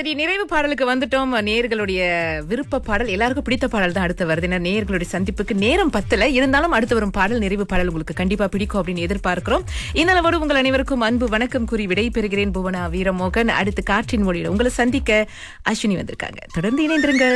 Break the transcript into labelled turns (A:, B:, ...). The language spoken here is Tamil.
A: சரி, நிறைவு பாடலுக்கு வந்துட்டோம். நேயர்களுடைய விருப்ப பாடல் எல்லாருக்கும் பிடித்த பாடல் தான் அடுத்து வருது. ஏன்னா நேயர்களுடைய சந்திப்புக்கு நேரம் பத்தல. இருந்தாலும் அடுத்து வரும் பாடல், நிறைவு பாடல் உங்களுக்கு கண்டிப்பா பிடிக்கும் அப்படின்னு எதிர்பார்க்கிறோம். இந்நலவோடு உங்கள் அனைவருக்கும் அன்பு வணக்கம் கூறி விடை பெறுகிறேன். புவனா வீரமோகன். அடுத்து காற்றின் மொழியில் உங்களை சந்திக்க அஸ்வினி வந்திருக்காங்க. தொடர்ந்து இணைந்திருங்க.